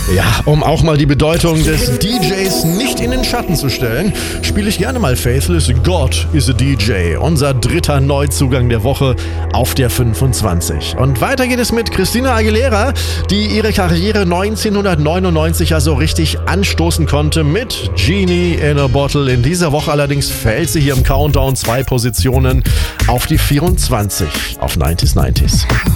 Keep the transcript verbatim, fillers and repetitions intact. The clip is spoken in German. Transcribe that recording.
Ja, um auch mal die Bedeutung des D Js nicht in den Schatten zu stellen, spiele ich gerne mal Faithless God is a D J, unser dritter Neuzugang der Woche auf der fünfundzwanzig. Und weiter geht es mit Christina Aguilera, die ihre Karriere neunzehnhundertneunundneunzig ja so richtig anstoßen konnte mit Genie in a Bottle. In dieser Woche allerdings fällt sie hier im Countdown zwei Positionen auf die vierundzwanzig auf neunzig neunzig.